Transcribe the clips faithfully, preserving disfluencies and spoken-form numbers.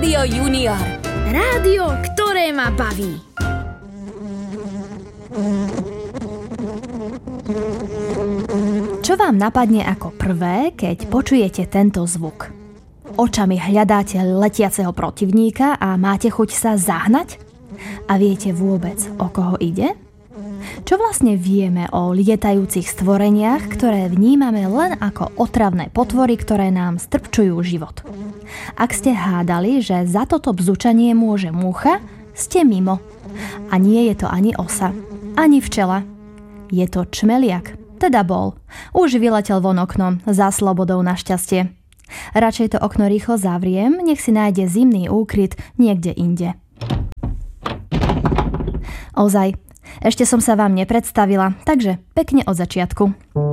Rádio Junior. Rádio, ktoré ma baví. Čo vám napadne ako prvé, keď počujete tento zvuk? Očami hľadáte letiaceho protivníka a máte chuť sa zahnať? A viete vôbec, o koho ide? Čo vlastne vieme o lietajúcich stvoreniach, ktoré vnímame len ako otravné potvory, ktoré nám strpčujú život? Ak ste hádali, že za toto bzučanie môže múcha, ste mimo. A nie je to ani osa, ani včela. Je to čmeliak, teda bol. Už vyletel von oknom, za slobodou našťastie. Radšej to okno rýchlo zavriem, nech si nájde zimný úkryt niekde inde. Ozaj, ešte som sa vám nepredstavila, takže pekne od začiatku.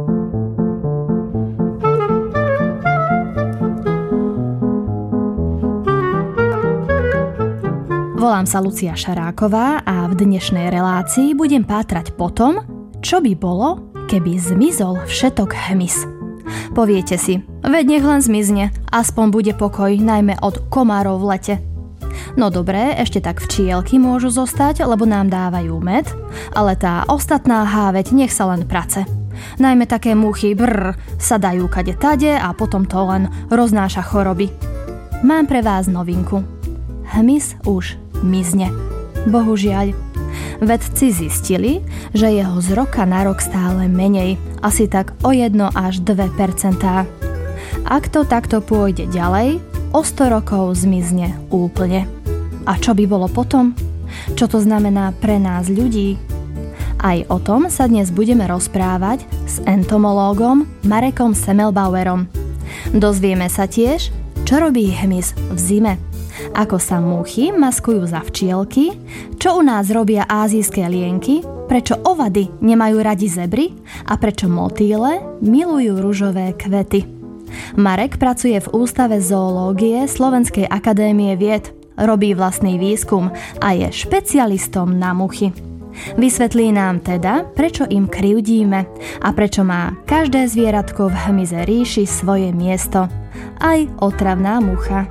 Volám sa Lucia Šaráková a v dnešnej relácii budem pátrať po tom, čo by bolo, keby zmizol všetok hmyz. Poviete si, veď nech len zmizne, aspoň bude pokoj, najmä od komárov v lete. No dobré, ešte tak včielky môžu zostať, lebo nám dávajú med, ale tá ostatná háveť nech sa len prace. Najmä také muchy brr sa dajú kade tade a potom to len roznáša choroby. Mám pre vás novinku. Hmyz už mizne. Bohužiaľ. Vedci zistili, že jeho z roka na rok stále menej, asi tak o jedno až dve percentá. Ak to takto pôjde ďalej, o sto rokov zmizne úplne. A čo by bolo potom? Čo to znamená pre nás ľudí? Aj o tom sa dnes budeme rozprávať s entomológom Marekom Semmelbauerom. Dozvieme sa tiež, čo robí hmyz v zime. Ako sa múchy maskujú za včielky, čo u nás robia ázijské lienky, prečo ovady nemajú radi zebry a prečo motýle milujú ružové kvety. Marek pracuje v Ústave zoológie Slovenskej akadémie vied, robí vlastný výskum a je špecialistom na muchy. Vysvetlí nám teda, prečo im krivdíme a prečo má každé zvieratko v hmyze ríši svoje miesto. Aj otravná mucha.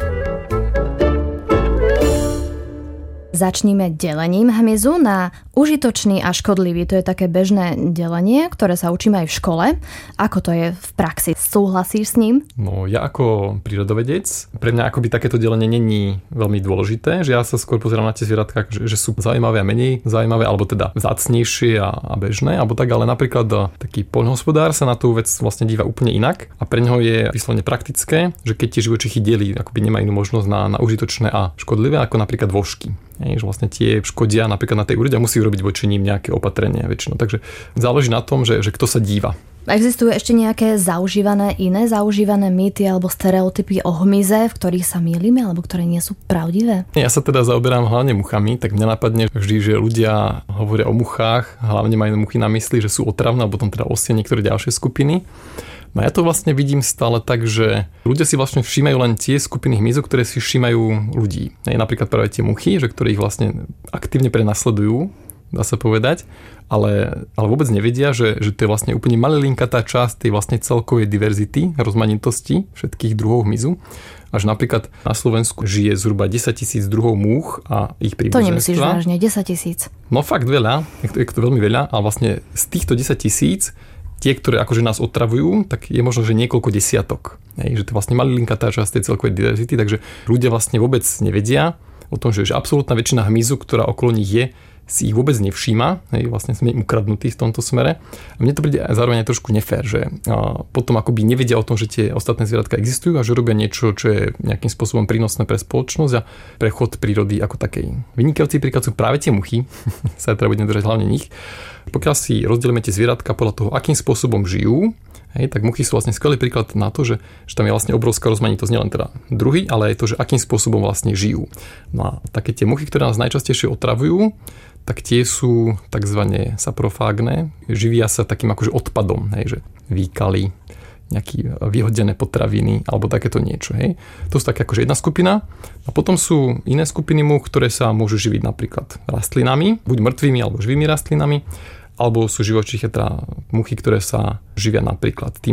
Začníme delením hmyzu na užitočný a škodlivý. To je také bežné delenie, ktoré sa učíme aj v škole. Ako to je v praxi? Súhlasíš s ním? No ja ako prírodovedec, pre mňa akoby takéto delenie není veľmi dôležité, že ja sa skôr pozerám na tie zvieratka, že, že sú zaujímavé a menej zaujímavé, alebo teda vzácnejšie a, a bežné, alebo tak, ale napríklad taký poľnohospodár sa na tú vec vlastne díva úplne inak a pre neho je vyslovene praktické, že keď tie živočichy delí, akoby nemá inú možnosť na, na užitočné a škodlivé, ako napríklad vožky. Je, že vlastne tie škodia napríklad na tej úrode a musí robiť voči ním nejaké opatrenia väčšinou. Takže záleží na tom, že, že kto sa díva. Existujú ešte nejaké zaužívané, iné zaužívané mýty alebo stereotypy o hmyze, v ktorých sa mýlime alebo ktoré nie sú pravdivé? Ja sa teda zaoberám hlavne muchami, tak mňa napadne vždy, že ľudia hovoria o muchách, hlavne majú muchy na mysli, že sú otravné, a potom teda osia niektoré ďalšie skupiny. No ja to vlastne vidím stále tak, že ľudia si vlastne všímajú len tie skupiny hmyzu, ktoré si všímajú ľudí. Je napríklad práve tie muchy, že ktoré ich vlastne aktívne prenasledujú, dá sa povedať, ale, ale vôbec nevedia, že, že to je vlastne úplne malinkatá časť tej vlastne celkovej diverzity, rozmanitosti všetkých druhov hmyzu. Až napríklad na Slovensku žije zhruba desaťtisíc druhov múch a ich príbuzenstva. To nemyslíš vážne, desaťtisíc? No fakt veľa, je to, je to veľmi veľa, ale vlastne z týchto desaťtisíc tie, ktoré akože nás otravujú, tak je možno, že niekoľko desiatok. Hej, že to je vlastne malinkatá časť tej celkovej diverzity, takže ľudia vlastne vôbec nevedia o tom, že, že absolútna väčšina hmyzu, ktorá okolo nich je, si ich vôbec nevšíma, hej, vlastne sme im ukradnutí v tomto smere. A mne to príde zároveň trošku nefér, že potom akoby nevedia o tom, že tie ostatné zvieratka existujú a že robia niečo, čo je nejakým spôsobom prínosné pre spoločnosť a pre chod prírody ako takej. Vynikajúci príklad sú práve tie muchy, sa teda budeme držať hlavne nich. Pokiaľ si rozdelíme tie zvieratka podľa toho, akým spôsobom žijú, hej, tak muchy sú vlastne skvelý príklad na to, že, že tam je vlastne obrovská rozmanitosť, nielen teda druhy, ale aj to, že akým spôsobom vlastne žijú. No a také tie muchy, ktoré nás najčastejšie otravujú, tak tie sú takzvané saprofágne, živia sa takým akože odpadom, hej, že výkaly, nejaké vyhodené potraviny alebo takéto niečo. Hej. To sú také akože jedna skupina. A potom sú iné skupiny múch, ktoré sa môžu živiť napríklad rastlinami, buď mŕtvými alebo živými rastlinami, alebo sú živočíchy, teda muchy, ktoré sa živia napríklad tým, že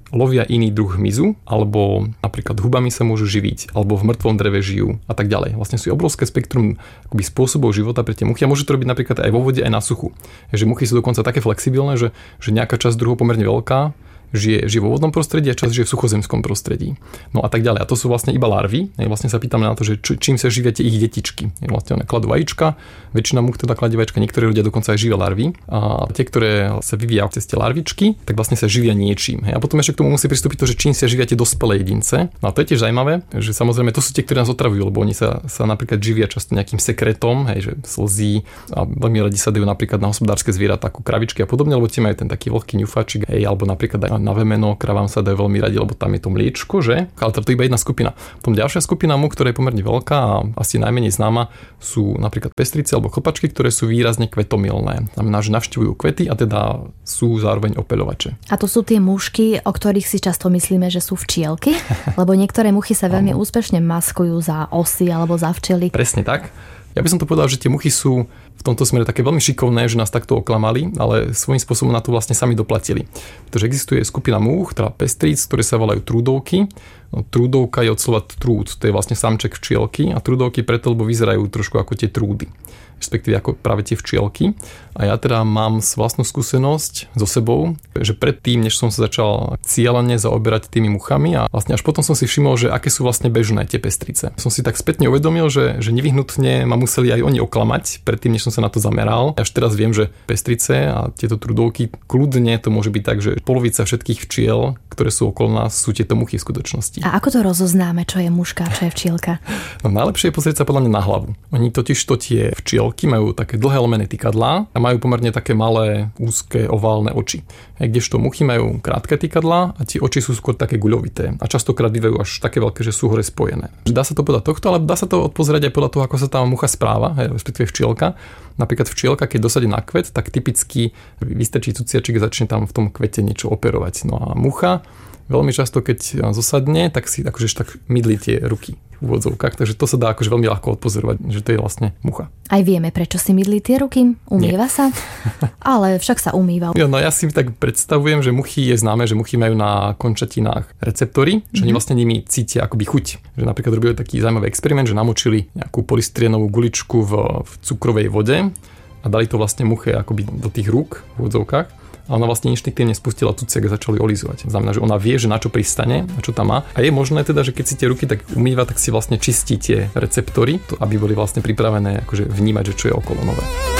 lovia iný druh hmyzu, alebo napríklad hubami sa môžu živiť, alebo v mŕtvom dreve žijú a tak ďalej. Vlastne sú obrovské spektrum akoby spôsobov života pre tie muchy a môže to robiť napríklad aj vo vode, aj na suchu. Takže muchy sú dokonca také flexibilné, že, že nejaká časť druhov pomerne veľká žije, žije vo vodnom prostredí a časť žije v suchozemskom prostredí. No a tak ďalej. A to sú vlastne iba larvy. Vlastne sa pýtame na to, že č- čím sa živia tie ich detičky. Vlastne one kladú vajíčka, väčšina much teda kladie vajíčka, niektoré ľudia dokonca aj živia larvy. A tie, ktoré sa vyvíjajú cez tie larvičky, tak vlastne sa živia niečím. A potom ešte k tomu musí pristúpiť to, že čím sa živia tie dospelé jedince. No a to je tiež zaujímavé, že samozrejme to sú tie, ktoré nás otravujú, lebo oni sa, sa napríklad živia často nejakým sekretom, hej, že slzí a veľmi radi sa dajú napríklad na hospodárske zvieratá ako kravičky a podobne, lebo tie majú ten taký vlhký ňufačik, hej, alebo napríklad aj na vemeno, kravám sa dajú veľmi radi, lebo tam je to mliečko, že? Ale to je iba jedna skupina. Potom ďalšia skupina much, ktorá je pomerne veľká a asi najmenej známa, sú napríklad pestrice alebo chlpačky, ktoré sú výrazne kvetomilné. Znamená, že navštevujú kvety a teda sú zároveň opeľovače. A to sú tie mušky, o ktorých si často myslíme, že sú včielky, lebo niektoré muchy sa veľmi úspešne maskujú za osy alebo za včely. Presne tak. Ja by som to povedal, že tie muchy sú v tomto smere také veľmi šikovné, že nás takto oklamali, ale svojím spôsobom na to vlastne sami doplatili. Pretože existuje skupina múch, teda pestríc, ktoré sa volajú trúdovky. No, trúdovka je od slova trúd, to je vlastne samček včielky a trúdovky preto, lebo vyzerajú trošku ako tie trúdy, respektíve ako práve tie včielky. A ja teda mám vlastnú skúsenosť so sebou, že predtým, než som sa začal cieľene zaoberať tými muchami a vlastne až potom som si všimol, že aké sú vlastne bežné tie pestrice. Som si tak spätne uvedomil, že, že nevyhnutne ma museli aj oni oklamať predtým, než som sa na to zameral. Až teraz viem, že pestrice a tieto trúdovky, kľudne to môže byť tak, že polovica všetkých včiel, ktoré sú okolo nás, sú tieto muchy v skutočnosti. A ako to rozoznáme, čo je muška a čo je včielka? No najlepšie je pozrieť sa podľa mňa na hlavu. Oni totiž to tie včielky majú také dlhé lomené tykadlá a majú pomerne také malé, úzke, oválne oči. Kdežto muchy majú krátke tykadlá a tie oči sú skôr také guľovité a častokrát bývajú až také veľké, že sú hore spojené. Dá sa to podľa tohto, ale dá sa to odpozerať aj podľa toho, ako sa tá mucha správa, respektíve včielka. Napríklad včielka, keď dosadí na kvet, tak typicky vystrčí cuciačik a začne tam v tom kvete niečo operovať. No a mucha veľmi často, keď zosadne, tak si akože tak mydlí tie ruky v úvodzovkách, takže to sa dá akože veľmi ľahko odpozorovať, že to je vlastne mucha. Aj vieme, prečo si mydlí tie ruky? Umýva Nie. sa? Ale však sa umýva. Jo, no ja si tak predstavujem, že muchy je známe, že muchy majú na končatinách receptory, že oni vlastne nimi cítia akoby chuť. Že napríklad robili taký zaujímavý experiment, že namočili nejakú polystyrenovú guličku v, v cukrovej vode a dali to vlastne muche akoby do tých rúk v úvodzovkách. A ona vlastne inštinktívne spustila tuciek a začali olizovať. Znamená, že ona vie, že na čo pristane a čo tam má. A je možné teda, že keď si tie ruky tak umýva, tak si vlastne čistí tie receptory, aby boli vlastne pripravené akože vnímať, že čo je okolo nové.